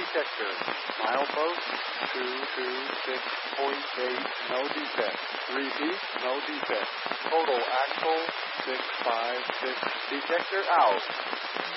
detector. Milepost 226.8, no defect. Repeat, no defect. Total axle 656. Detector out.